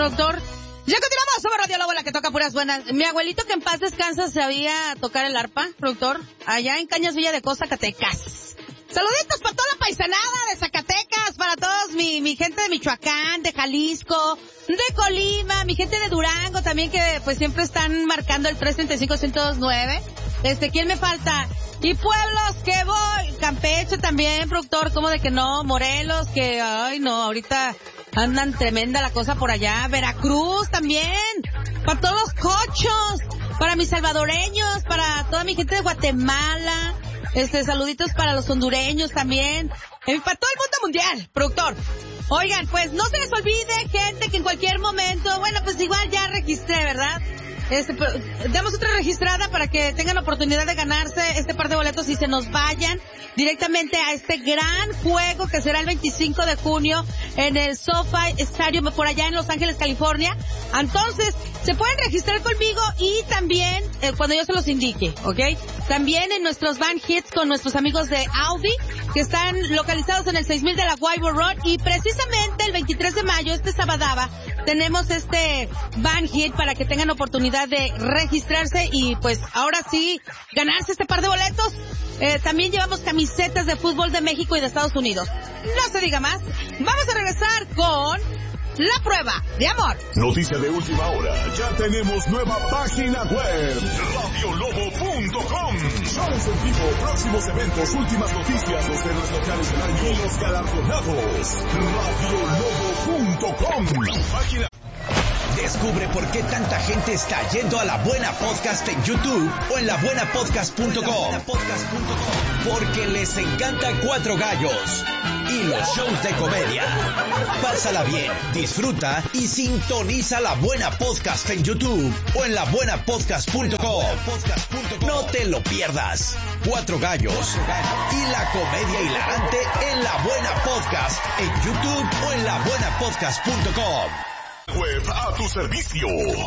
productor. Ya continuamos, somos Radio La Bola, que toca puras buenas. Mi abuelito, que en paz descansa, sabía tocar el arpa, productor, allá en Cañas Villa de Costa, Zacatecas. Saluditos para toda la paisanada de Zacatecas, para todos mi gente de Michoacán, de Jalisco, de Colima, mi gente de Durango también, que pues siempre están marcando el 335-109. ¿Quién me falta? Y pueblos que voy, Campeche también, productor, ¿cómo de que no? Morelos, que, ay no, ahorita andan tremenda la cosa por allá. Veracruz también, para todos los cochos, para mis salvadoreños, para toda mi gente de Guatemala, saluditos para los hondureños también, para todo el mundo mundial, productor. Oigan, pues no se les olvide, gente, que en cualquier momento, bueno, pues igual ya registré, ¿verdad? Damos otra registrada para que tengan oportunidad de ganarse este par de boletos y se nos vayan directamente a este gran juego que será el 25 de junio en el SoFi Stadium por allá en Los Ángeles, California. Entonces, se pueden registrar conmigo y también cuando yo se los indique, ¿ok? También en nuestros Van Hits con nuestros amigos de Audi, que están localizados en el 6000 de la Guaybo Road, y precisamente el 23 de mayo, sabadaba, tenemos este Van Hit para que tengan oportunidad de registrarse y pues ahora sí ganarse este par de boletos. También llevamos camisetas de fútbol de México y de Estados Unidos. No se diga más. Vamos a regresar con La Prueba de Amor. Noticia de última hora. Ya tenemos nueva página web. radiolobo.com. Shows en vivo, próximos eventos, últimas noticias, los temas locales del año y los galardonados. radiolobo.com. Página. Descubre por qué tanta gente está yendo a La Buena Podcast en YouTube o en labuenapodcast.com. Porque les encanta Cuatro Gallos y los shows de comedia. Pásala bien, disfruta y sintoniza La Buena Podcast en YouTube o en labuenapodcast.com. No te lo pierdas. Cuatro Gallos y la comedia hilarante en La Buena Podcast en YouTube o en labuenapodcast.com. Web a tu servicio.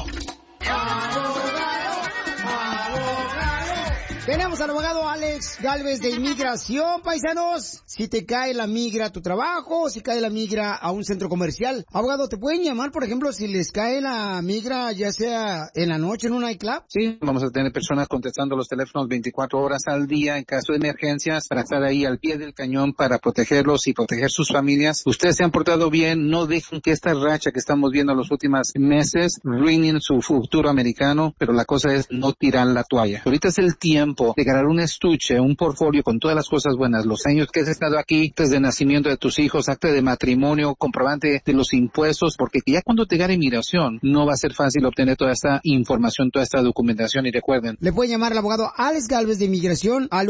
Tenemos al abogado Alex Galvez de Inmigración, paisanos. Si te cae la migra a tu trabajo, si cae la migra a un centro comercial, abogado, ¿te pueden llamar, por ejemplo, si les cae la migra, ya sea en la noche en un nightclub? Sí, vamos a tener personas contestando los teléfonos 24 horas al día en caso de emergencias, para estar ahí al pie del cañón para protegerlos y proteger sus familias. Ustedes se han portado bien, no dejen que esta racha que estamos viendo en los últimos meses ruinen su futuro americano, pero la cosa es no tirar la toalla. Ahorita es el tiempo de ganar un estuche, un portfolio con todas las cosas buenas, los años que has estado aquí, actas de nacimiento de tus hijos, acta de matrimonio, comprobante de los impuestos, porque ya cuando te gane inmigración no va a ser fácil obtener toda esta información, toda esta documentación. Y recuerden, le pueden llamar al abogado Alex Galvez de Inmigración al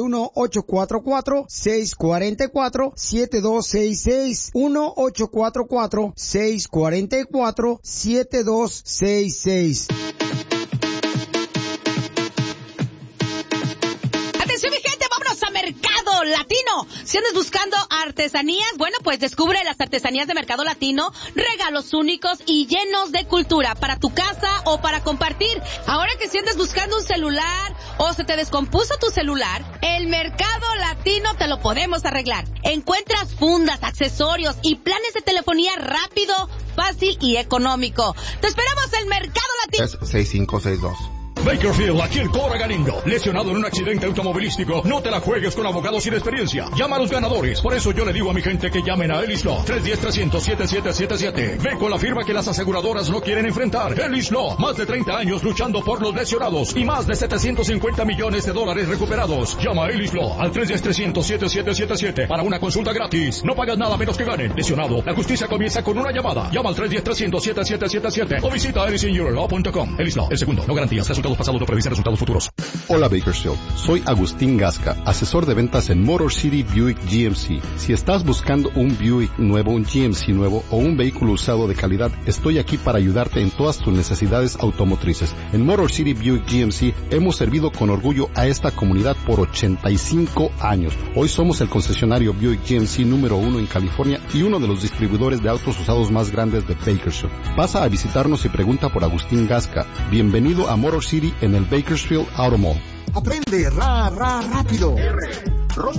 1-844-644-7266, 1-844-644-7266. Atención, mi gente, vámonos a Mercado Latino. Si andas buscando artesanías, bueno, pues descubre las artesanías de Mercado Latino, regalos únicos y llenos de cultura para tu casa o para compartir. Ahora que si andas buscando un celular o se te descompuso tu celular, el Mercado Latino te lo podemos arreglar. Encuentras fundas, accesorios y planes de telefonía rápido, fácil y económico. Te esperamos en Mercado Latino. Es 6562. Bakersfield, aquí el Cora Galindo. Lesionado en un accidente automovilístico. No te la juegues con abogados sin experiencia. Llama a los ganadores. Por eso yo le digo a mi gente que llamen a Ellis Law. 310-300-7777. Ve con la firma que las aseguradoras no quieren enfrentar. Ellis Law. Más de 30 años luchando por los lesionados. Y más de $750 millones recuperados. Llama a Ellis Law al 310-300-7777 para una consulta gratis. No pagas nada menos que ganen. Lesionado. La justicia comienza con una llamada. Llama al 310-300-7777 o visita ellisinyourlaw.com. Ellis Law. El segundo. No garantías. Resultados pasados no predicen resultados futuros. Hola Bakersfield, soy Agustín Gasca, asesor de ventas en Motor City Buick GMC. Si estás buscando un Buick nuevo, un GMC nuevo o un vehículo usado de calidad, estoy aquí para ayudarte en todas tus necesidades automotrices. En Motor City Buick GMC hemos servido con orgullo a esta comunidad por 85 años. Hoy somos el concesionario Buick GMC número 1 en California y uno de los distribuidores de autos usados más grandes de Bakersfield. Pasa a visitarnos y pregunta por Agustín Gasca. Bienvenido a Motor City en el Bakersfield Auto Mall. Aprende rápido.